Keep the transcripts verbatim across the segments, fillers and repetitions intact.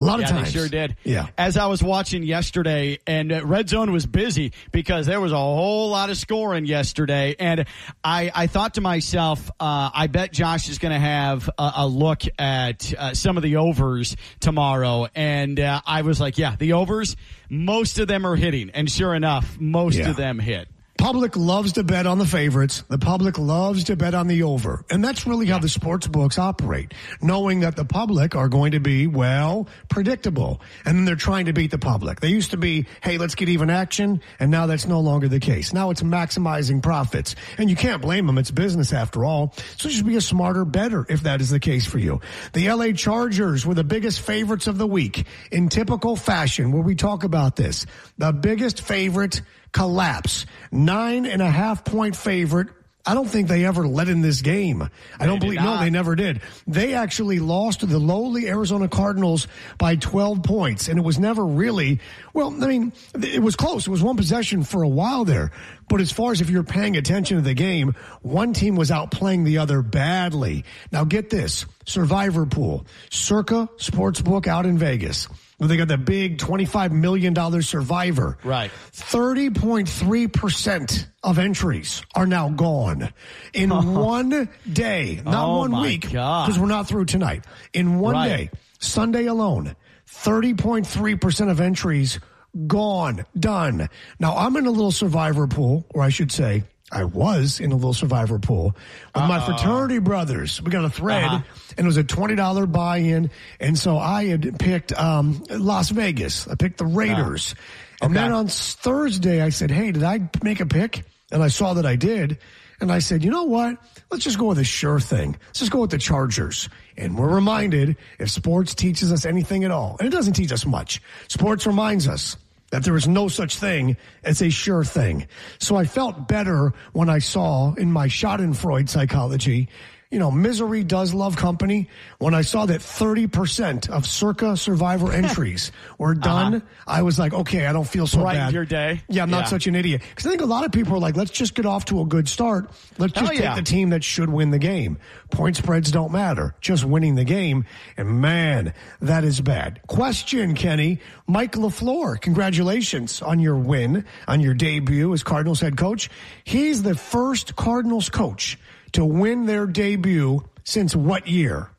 lot of yeah, times. They sure did. Yeah. As I was watching yesterday, and uh, Red Zone was busy because there was a whole lot of scoring yesterday, and I, I thought to myself, uh, I bet Josh is going to have a, a look at uh, some of the overs tomorrow, and uh, I was like, yeah, the overs, most of them are hitting, and sure enough, most Yeah. of them hit. Public loves to bet on the favorites. The public loves to bet on the over. And that's really how the sports books operate, knowing that the public are going to be, well, predictable. And then they're trying to beat the public. They used to be, hey, let's get even action. And now that's no longer the case. Now it's maximizing profits. And you can't blame them. It's business after all. So just be a smarter bettor if that is the case for you. The L A Chargers were the biggest favorites of the week in typical fashion, where we talk about this. The biggest favorite collapse. Nine and a half point favorite. I don't think they ever led in this game. I They don't did believe, not. no, they never did. They actually lost to the lowly Arizona Cardinals by twelve points. And it was never really, well, I mean, it was close. It was one possession for a while there. But as far as if you're paying attention to the game, one team was outplaying the other badly. Now get this, Survivor Pool, Circa Sportsbook out in Vegas. Well, they got the big twenty-five million dollars Survivor. Right. thirty point three percent of entries are now gone in one day, not Oh, one my week, God. because we're not through tonight. In one Right. day, Sunday alone, thirty point three percent of entries gone, done. Now, I'm in a little Survivor Pool, or I should say, I was in a little Survivor Pool with my fraternity brothers. We got a thread, Uh-huh. and it was a twenty dollars buy-in. And so I had picked um, Las Vegas. I picked the Raiders. And Okay. then on Thursday, I said, hey, did I make a pick? And I saw that I did. And I said, you know what? Let's just go with a sure thing. Let's just go with the Chargers. And we're reminded, if sports teaches us anything at all, and it doesn't teach us much, sports reminds us that there is no such thing as a sure thing. So I felt better when I saw in my Schadenfreude psychology, you know, misery does love company. When I saw that thirty percent of Circa Survivor entries were done, uh-huh. I was like, okay, I don't feel so Brightened bad. your day. Yeah, I'm not Yeah. such an idiot. Because I think a lot of people are like, let's just get off to a good start. Let's just Hell take yeah. the team that should win the game. Point spreads don't matter. Just winning the game. And man, that is bad. Question, Kenny. Mike LaFleur, congratulations on your win, on your debut as Cardinals head coach. He's the first Cardinals coach to win their debut since what year?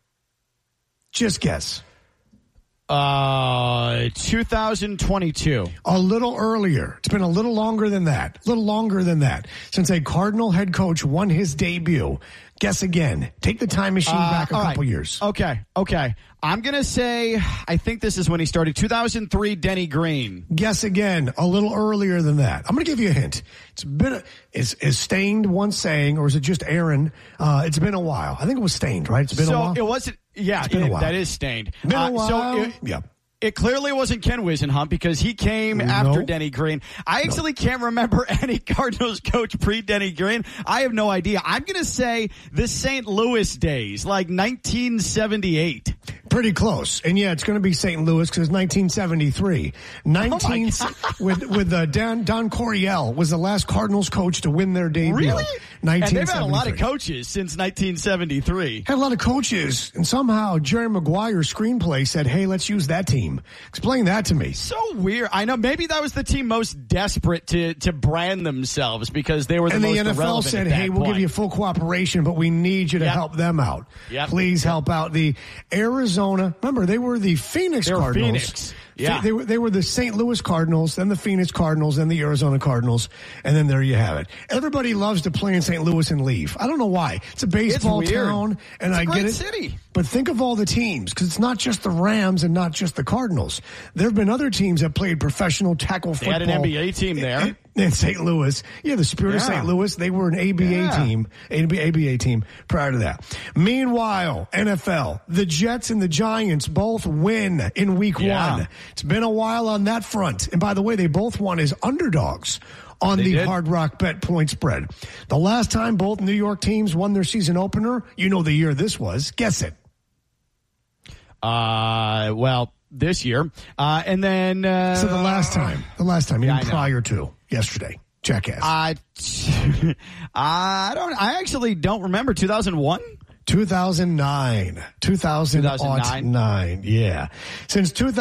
Just guess. Uh, two thousand twenty-two. A little earlier. It's been a little longer than that. A little longer than that. Since a Cardinal head coach won his debut. Guess again. Take the time machine Uh, back a all couple right. years. Okay, okay. I'm going to say, I think this is when he started, two thousand three, Denny Green. Guess again. A little earlier than that. I'm going to give you a hint. It's been, a, is, is Stained once saying, or is it just Aaron? Uh, it's been a while. I think it was Stained, right? It's been so a while. it wasn't, yeah, been a it- while. that is Stained. Been a Uh, while. So it, yeah. It clearly wasn't Ken Wisenhunt because he came after Nope. Denny Green. I actually can't remember any Cardinals coach pre-Denny Green. I have no idea. I'm going to say the Saint Louis days, like nineteen seventy-eight. Pretty close. And yeah, it's going to be Saint Louis because it's nineteen seventy-three. nineteen with with uh, Don, Don Coryell was the last Cardinals coach to win their debut. Really? And they've had a lot of nineteen seventy-three. coaches since nineteen seventy-three. Had a lot of coaches, and somehow Jerry Maguire's screenplay said, hey, let's use that team. Explain that to me. So weird. I know maybe that was the team most desperate to, to brand themselves because they were the And most the N F L irrelevant said, at that hey, we'll point. give you full cooperation, but we need you to Yep. help them out. Yep. Please help out the Arizona. Remember, they were the Phoenix They were Cardinals. Phoenix. Yeah. They were, they were the Saint Louis Cardinals, then the Phoenix Cardinals, then the Arizona Cardinals, and then there you have it. Everybody loves to play in Saint Louis and leave. I don't know why. It's a baseball It's weird. town, and It's a I great get it. city. But think of all the teams, because it's not just the Rams and not just the Cardinals. There have been other teams that played professional tackle They football. had an N B A team there. In, in Saint Louis. Yeah, the Spirit of Yeah. Saint Louis. They were an A B A Yeah. team, A B A team prior to that. Meanwhile, N F L, the Jets and the Giants both win in week Yeah. one. It's been a while on that front. And by the way, they both won as underdogs on They the did. Hard Rock Bet point spread. The last time both New York teams won their season opener, you know the year this was. Guess it. Uh, well, this year. Uh, and then. Uh, So the last time, the last time, Yeah, even I know. prior to yesterday. Jackass. I, I don't, I actually don't remember. two thousand one? two thousand nine. two thousand nine. Yeah. Since two thousand